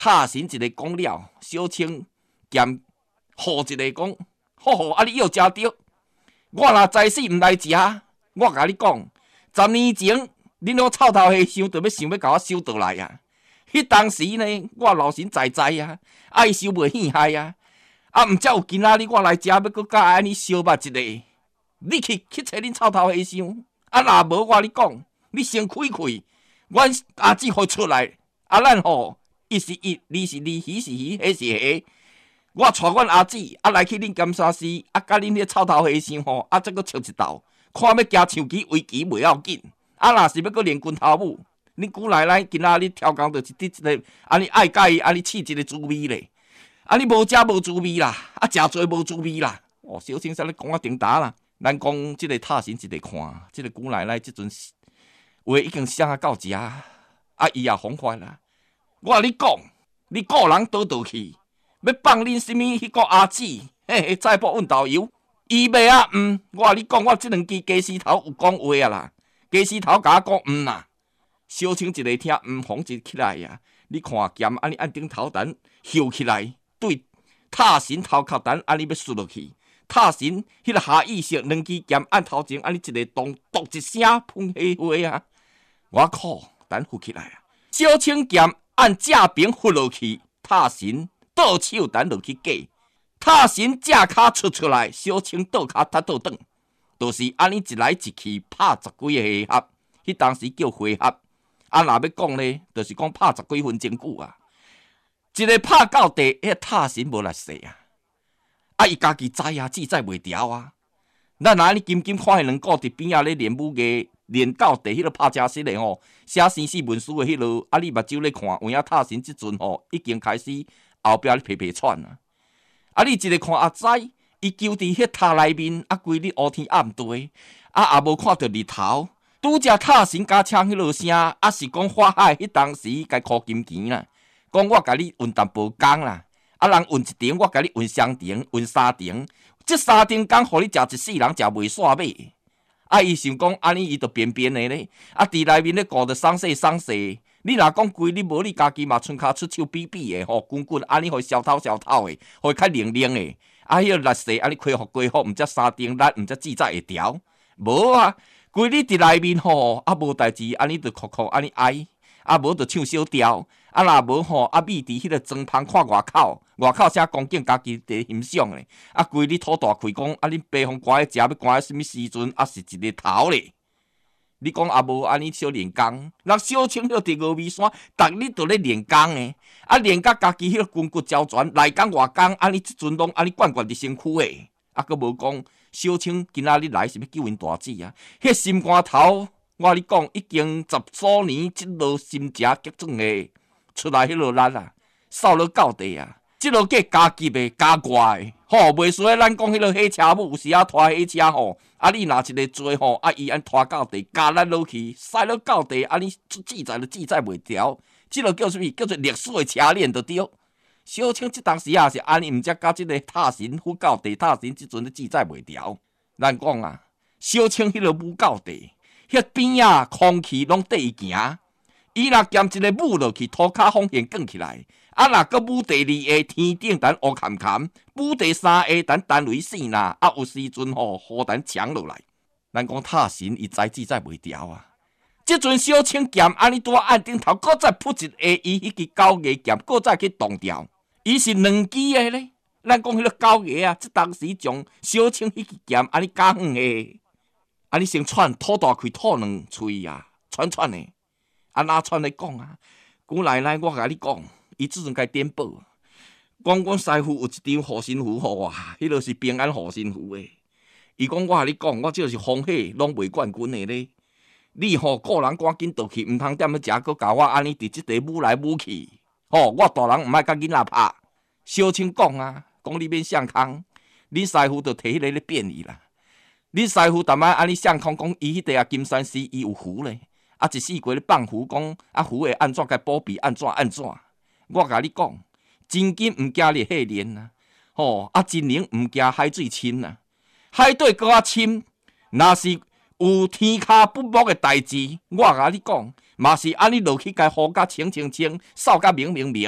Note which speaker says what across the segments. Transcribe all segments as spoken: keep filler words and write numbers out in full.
Speaker 1: 塔神一个讲了，小青兼好一个讲，好好啊！你又食着，我若在死毋来食，我甲你讲，十年前恁迄臭头和尚就要想要甲我收倒来啊！迄当时呢，我老神在在啊，爱收袂稀害啊，啊，毋则有今仔日我来食，要搁甲安尼烧肉一个，你去去找恁臭头和尚，啊，若无我你讲，你先开开，阮阿姊互出来，啊，咱吼。伊是伊，你是你，彼是彼，迄是迄。我带阮阿姊啊来去恁监察司，啊，甲恁迄臭头和尚吼，啊，再搁笑一道，看要惊长期危机袂要紧。啊，若是要搁练拳头舞，恁姑奶奶今仔日挑工就是伫一个，安尼爱甲伊安尼试一个滋味咧。啊，你无食无滋味啦，啊，食做无滋味啦。哦，小青山咧讲啊顶打啦。咱讲即个塔神一个看，即、这个姑奶奶即阵话已经写啊到遮，啊，伊也疯发啦。我甲你讲，你个人倒倒去，要放恁什么迄个阿姊，嘿嘿，再补运豆油，伊袂啊毋，我甲你讲，我即两支鸡丝头有讲话啊啦，鸡丝头甲我讲毋啦，小青一个听毋红一起来啊，你看剑安尼按顶头等收起来，对塔神头壳等安尼要输落去，塔神迄个下意识两支剑按头前安尼一个动，咚一声喷黑灰啊，我靠，等浮起来啊，小青剑。按正边扶落去，塔神倒手等落去架，塔神正骹出出来，小青倒骹踏倒转，就是安尼一来一去拍十几个回合，迄当时叫回合。啊，若要讲咧，就是讲拍十几分钟久啊。一个拍到底，迄塔神无力势啊，啊，伊家己知啊，自在袂调啊。咱若安尼金金看迄两个伫边仔咧练武艺。练到第迄个拍车室的吼，写生死文书的迄落，啊，你目睭咧看，有影塔神即阵吼已经开始后壁咧皮皮喘啊！啊，你一个看啊知，伊就伫迄塔内面，啊，规日乌天暗地，啊，也无看到日头。拄则塔神加唱迄落声，啊，是讲法海迄当时该箍金钱啦，讲我甲你运淡薄工啦，啊，人运一场，我甲你运双场，运三场，即三场工，互你食一世人食袂煞买。啊！伊想讲安尼，伊就便便的咧。啊，伫内面咧顾着丧事丧事。你若讲规日无你家己嘛，剩骹出手比比的吼，滚滚安尼，互消透消透的，互较灵灵的。啊，迄、那个力势安尼开互过好，毋则三丁力，毋则自在会调。无啊，规日伫内面吼，啊无代志，安尼就哭哭安尼哀，啊无就唱小调。啊，若无吼，啊咪伫迄个装棚看外口，外口啥光景家己伫欣赏咧。啊，规日吐大气讲，啊，恁爸方赶去食，要赶去什物时阵？啊，是一日头咧。你讲啊无安尼小练功，人小青迄伫峨眉山，逐日都咧练功诶。啊，练甲家己迄个筋骨交全，内功外功，安尼即阵拢安尼灌灌伫身躯诶。啊，佫无讲小青今仔日来是要救因大姊啊？迄心肝头，我甲你讲已经十数年，即落心邪激转诶。出来迄落力啊，扫落到地啊！即落计加急的、加怪的，吼，袂输咱讲迄落火车母有时啊拖火车吼，啊你若一个做吼，啊伊安拖到地，加咱落去，驶落到地，啊你自在就自在袂调。即落叫啥物？叫做历史的车链就对。小青即当时也是安尼，毋则甲即个塔神扶到地，塔神即阵咧自在袂调。咱讲啊，小青迄落舞到地，迄边啊空气拢缀伊行。伊若兼一个舞落去，涂骹风险卷起来；啊，若搁舞第二下，天顶等乌坎坎；舞第三下，等单雷死啦。啊，有时阵吼，雨等强落来。咱讲塔神伊知自在袂调啊！即阵小青剑安尼拄按顶头，搁再扑一下伊迄支狗牙剑，搁再去动掉。伊是两支的咧。咱讲迄个狗牙啊，即当时将小青迄支剑安尼加远的，安尼先喘，吐大气，吐两喙啊，喘喘的。啊，哪串咧讲啊？姑奶奶，我甲你讲，伊即阵该颠簸。讲阮师傅有一张护身符互我，迄落是平安护身符诶。伊讲我甲你讲，我即是风火拢袂冠军诶咧。你吼个人赶紧倒去，毋通踮咧食，搁甲我安尼伫即地舞来舞去。吼，我大人毋爱甲囡仔拍。小青讲啊，讲你免上空，恁师傅就摕迄个咧变伊啦。恁师傅逐摆安尼上空讲，伊迄地啊金山寺伊有符咧。啊！一四过咧放符，讲啊符会安怎该保庇安怎安怎？我甲你讲，真金毋惊烈火炼啊！吼啊，真灵毋惊海水深啊！海底搁较深，若是有天下不测的代志，我甲你讲，嘛是安尼落去，该雨甲清清清，扫甲明明明。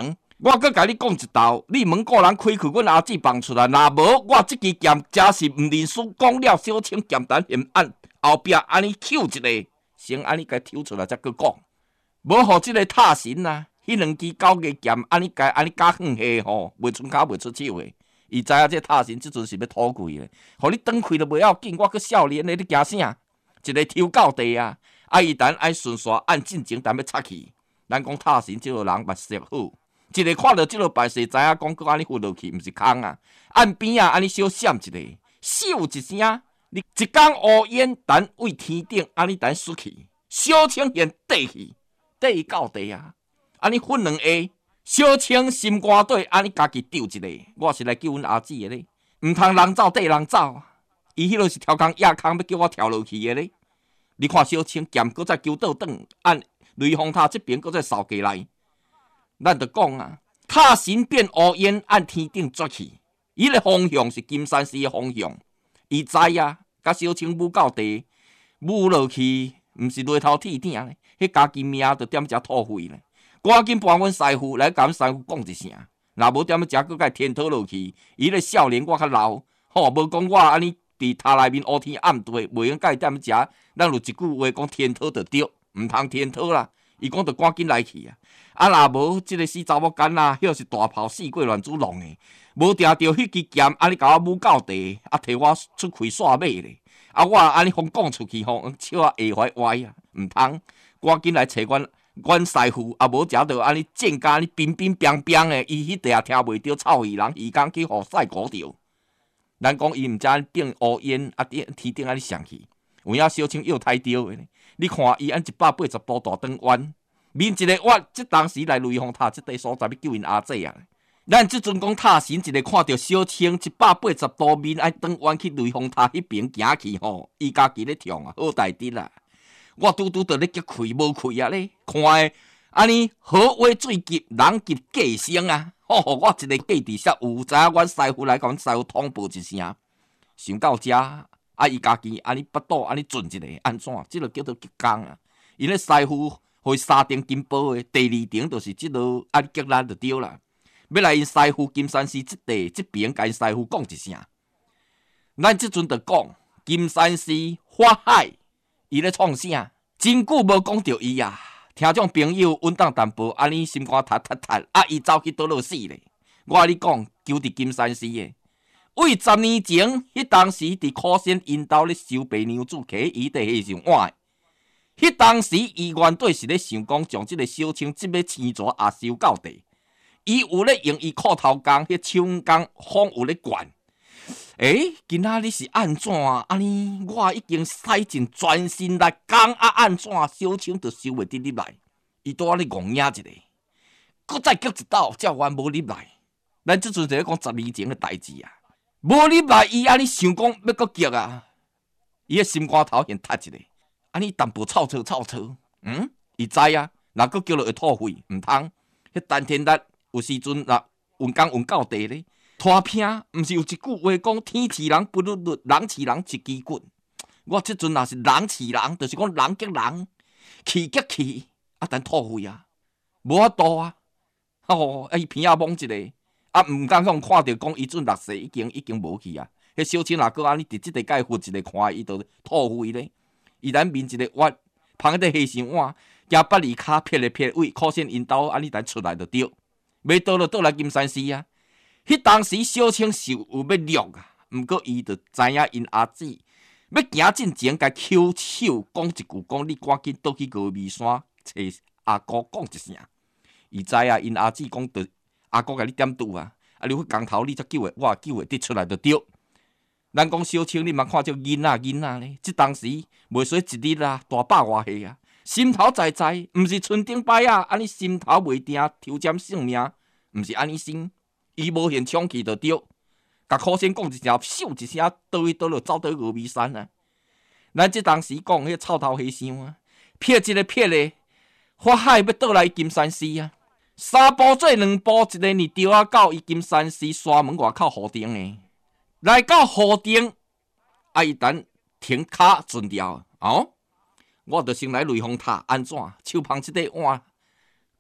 Speaker 1: 我阁甲你讲一道，你门个人开去，阮阿姊放出来。若无，我即支剑假是毋认输，讲了小青剑单嫌案，后壁安尼抽一个，先安尼甲抽出来才阁讲。无互即个塔神啊，迄两支九个剑安尼甲安尼加远下吼，袂出骹袂出手诶。伊知影这塔神即阵是要吐气诶，互你转开都袂要紧，我阁少年诶，你惊啥？一个抽到地啊！啊，伊等爱顺续按进前，等要插去。咱讲塔神即个人目色好。一个看到即落摆势，知影讲佮安尼飞落去，毋是空啊！岸边啊，安尼小闪一个，咻一声，你一江乌烟，等为天顶，安尼等xuất去，小青现缀去，缀到地啊！安尼分两下，小青心肝底，安尼家己丢一个，我是来救阮阿姊的咧，毋通人走缀人走，伊迄落是跳空压空，要叫我跳落去的咧。你看小青剑，搁再救倒转，按雷峰塔这边搁再扫过来。咱就讲啊，塔神变乌烟，按天顶捉去。伊个方向是金山寺的方向。伊知啊，甲小青舞到地，舞落去，毋是犁头铁鼎咧，迄家己命就踮遮吐血咧。赶紧帮阮师傅来甲阮师傅讲一声，若无踮遮搁甲天讨落去。伊个少年我较老，吼，无讲我安尼伫塔内面乌天暗地，袂用甲伊踮遮。咱有一句话讲天讨就对，毋通天讨啦。伊讲着赶紧来去啊！啊，若无即个死查某囡仔，迄是大炮四过乱子弄诶，无定着迄支剑，安尼甲我舞到地，啊，摕我出开煞尾咧。啊，我安尼互讲出去吼，笑啊下怀歪啊，毋通赶紧来找阮阮师傅，啊，无食着安尼剑甲安尼冰冰冰冰诶，伊迄地也听袂着臭鱼人，伊讲去互晒鼓着。咱讲伊毋知变乌烟啊，天顶安尼上去，有影小青又太着诶。你看伊按一百八十度大转弯，面一个我即当时来雷峰塔即块所在要救因阿姐啊！咱即阵讲塔神一个看到小青一百八十度面爱转弯去雷峰塔迄边行去吼，伊家己咧跳啊，好大滴啦！我拄拄着咧激开无开啊咧，看诶安尼好话最急，人急计生啊！吼、哦，我一个计伫遐有知影，阮师傅来甲阮师傅通报一声，想到遮。啊！伊家己安尼腹肚安尼转一个，安怎？即落叫做激光啊！因咧师傅互三顶金宝的，第二顶就是即落安激咱就对啦。要来因师傅金山寺即地即边，甲因师傅讲一声。咱即阵就讲金山寺法海，伊咧创啥？真久无讲着伊啊！听众朋友稳当淡薄，安尼心肝塌塌塌，啊！伊走去倒落死咧。我甲你讲，求伫金山寺的。为十年前，迄当时伫苦仙因兜咧收白娘子，摕伊地下上碗。迄当时伊原底是咧想讲，将即个小青即要青蛇也收到地。伊有咧用伊裤头工，迄手工方有咧管。诶，今仔日是安怎？安尼我已经使尽全身力工啊，安怎小青就收袂得入来？伊拄仔咧戆影一个，搁再叫一道，才原无入来。咱即阵就咧讲十年前诶代志啊。无入来，伊安尼想讲要搁激啊！伊个心肝头现塌一个，安尼淡薄臭臭臭臭，嗯，伊知啊，若搁叫落会吐血，毋通。迄丹田力有时阵若运工运到地咧，拖拼，毋是有一句话讲天饲人不律律，人饲人一支骨。我即阵若是人饲人，就是讲人激人，气激气，啊，但吐血啊，无法度啊，吼、哦，啊，伊鼻仔懵一个。啊，毋敢讲看到讲伊阵六世已经已经无去啊！迄小青若搁安尼伫即个界活一个看伊，就吐血咧。伊咱面一个弯，旁伫下身碗，加八二骹撇咧撇位，苦仙因兜安尼咱出来就对。要倒就倒来金山寺啊！迄当时小青是有要掠啊，毋过伊就知影因阿姊要行进前，甲抾手讲一句，讲你赶紧倒去峨眉山找阿姑讲一声。伊知啊，因阿姊讲着。阿哥甲你点拄啊！啊，你去工头你才救诶，我救诶得出来就对。咱讲小青，你嘛看着囡仔囡仔咧，即当时袂说一日啊，大百外岁啊，心头在在，毋是村顶摆啊，安尼心头袂定，抽针性命，毋是安尼生。伊无现冲去就对，甲苦仙讲一声，咻一声，倒去倒落走到峨眉山啊！咱即当时讲迄个臭头和尚啊，撇一个撇咧，法海要倒来金山寺啊！三步做两步，一个日钓啊到伊金山寺山门外口河顶诶，来到河顶，啊伊等停骹准掉哦，我着先来雷峰塔安怎？手捧即个碗，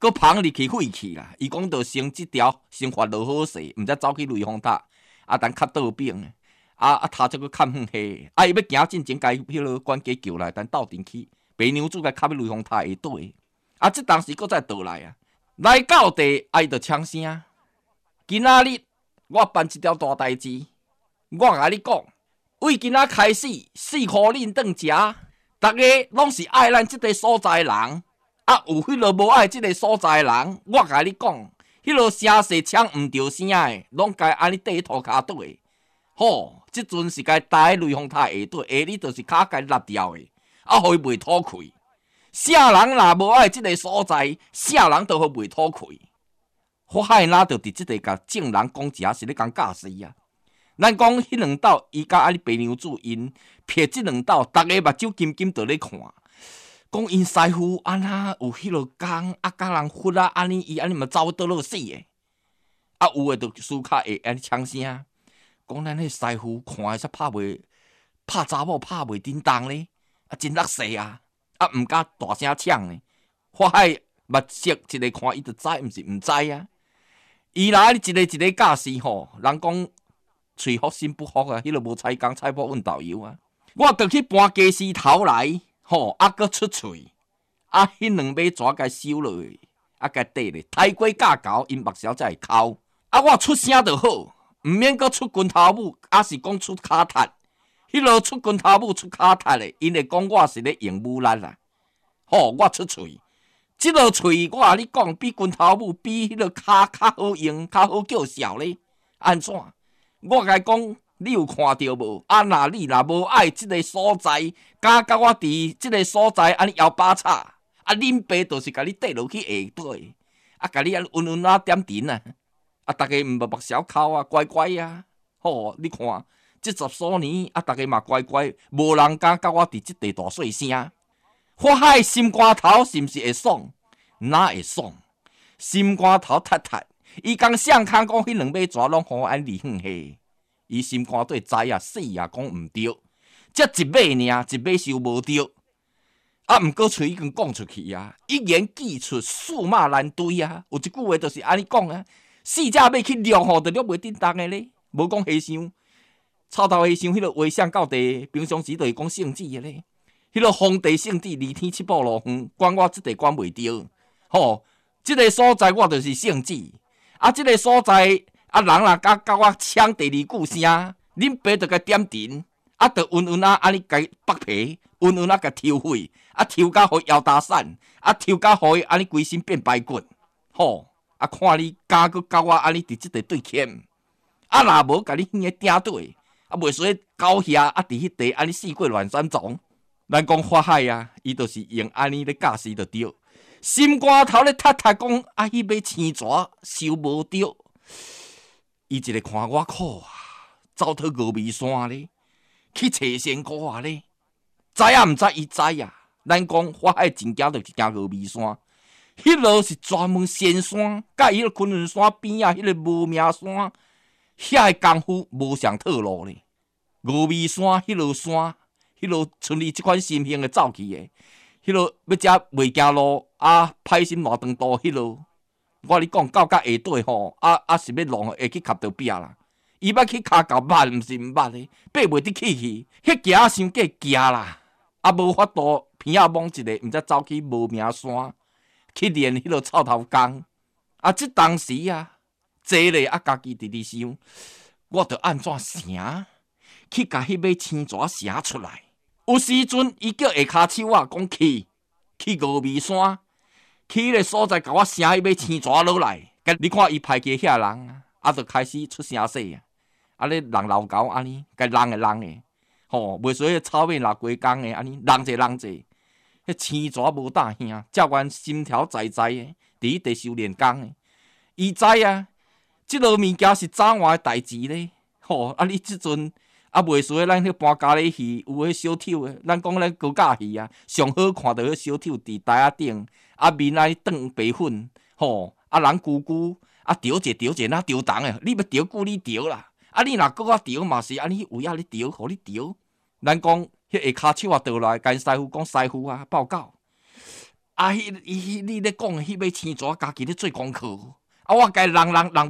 Speaker 1: 佮捧入去废去啦。伊讲着生即条生活落好势，毋则走去雷峰塔，啊，等较倒饼诶，啊啊，头则佮看远下，啊，伊要行进前，家迄落管家叫来，等斗阵去，白娘子甲卡喺雷峰塔下底，啊，即当时佮再倒来啊，来到地，啊，伊着呛声，今仔日我办一条大代志，我甲你讲，为今仔开始，四箍恁顿食，逐个拢是爱咱即个所在人。啊，有迄落无爱即个所在的人，我甲你讲，迄落声势抢毋着声诶，拢该安尼缀涂骹底。吼，即阵是该搭喺雷峰塔下底，下里就是骹该落掉诶，啊，互伊袂吐气。啥人若无爱即个所在，啥人都互袂吐气。火海哪着伫即个甲正人讲一下是咧讲教示啊？咱讲迄两道，伊甲安尼白娘子因瞥即两道，逐个目睭金金在咧看。讲因师傅安那有迄落工，啊，甲人忽啊，安尼伊安尼嘛走倒落死诶。啊，有诶就输卡会安尼呛声，讲咱迄师傅看诶煞拍袂拍查某拍袂叮当咧，啊真落势啊，啊毋敢大声呛咧。花海目色一个看伊就知，毋是毋知啊。伊若安尼一个一个教示吼，人讲喙福心不福啊，迄落无采工采宝问导游啊。我着去搬家私头来。吼，啊，搁出喙，啊，迄两尾蛇甲收落去，啊，甲缀咧，抬过架高，因目梢才会哭。啊，我出声就好，毋免搁出拳头母，啊是讲出骹踢。迄落出拳头母出骹踢咧，因会讲我是咧用武力啦。吼，我出喙，即落喙我甲你讲，比拳头母比迄落骹较好用，较好叫嚣咧。安怎？我甲伊讲。你有看到无？啊，若你若无爱即个所在，敢甲我伫即个所在安尼摇把叉，啊，恁爸就是甲你缀落去下底，啊，甲你安温温啊点阵啊，啊，逐个毋目目梢哭啊，乖乖啊，吼，你看，即十数年啊，逐个嘛乖乖，无人敢甲我伫即地大细声。火海心肝头是毋是会爽？哪会爽？心肝头踢踢，伊讲相空讲迄两尾蛇拢互安离远去。伊心肝底知啊，死啊，讲毋对，才一尾尔，一尾收无着。啊，毋过喙已经讲出去啊，一言既出，驷马难追啊。有一句话就是安尼讲啊，四只马去掠吼，就掠袂叮当的咧。无讲和尚，草头和尚迄落画像到地，平常时就会讲圣旨的咧。迄落皇帝圣旨，二天七宝路远，管我即地管袂着。吼，即个所在我就是圣旨，啊，即个所在。啊，人若甲甲我抢第二句声，恁爸着甲点阵，啊，着温温啊，安尼甲剥皮，温温啊，甲抽血，啊，抽甲互腰打散，啊，抽甲互伊安尼规身变白骨，吼，啊，看你敢佮甲我安尼伫即地对欠，啊，若无甲你迄个顶对，啊，袂说狗遐啊，伫迄地安尼四过乱山丛，咱讲法海啊，伊就是用安尼咧教示着对，心肝头咧踢踢讲，啊，迄尾青蛇收无着。伊一个看我苦啊，走去峨眉山咧，去找仙姑啊咧，知影毋知伊知啊。咱讲我爱真惊就是惊峨眉山，迄落是专门仙山，甲伊个昆仑山边啊，迄个无名山，遐个功夫无上套路咧。峨眉山迄落山，迄落像你即款心性的走去的，迄落要食袂行路啊，歹心偌长途迄落。我你讲到甲下底吼，啊啊是要弄会去卡到壁啦。伊要去骹到捌，毋是毋捌咧，爬袂得起去。迄行伤过行啦，啊无法度偏啊摸一个，毋则走去无名山去练迄落臭头工。啊，即当时啊，坐咧啊家己直直想，我着安怎成去甲迄尾青蛇写出来？有时阵伊叫下骹手啊，讲去去峨眉山。去迄个所在，甲我声迄尾青蛇落来，你看伊排家遐人啊，啊，就开始出声势啊，啊咧人老狗安尼，甲人诶人诶，吼，袂说迄草尾若鸡公诶安尼，人者人者，迄青蛇无大兄，照阮心条在在诶，伫迄地修炼工诶，伊知啊，即落物件是早晚诶代志咧，吼，啊你即阵。啊，袂说咱迄搬咖喱鱼有迄小丑诶，咱讲咱高价鱼啊，上好看到迄小丑伫台仔顶，啊面爱转白粉，吼，啊人久久，啊调者调者哪调重诶，你要调久你调啦，啊你若搁较调嘛是安尼有影你调，互你调。咱讲迄下骹手啊倒来，跟师傅讲师傅啊报告， 啊，迄、迄、你咧讲迄要青蛇，家己咧做功课，啊，我该人人人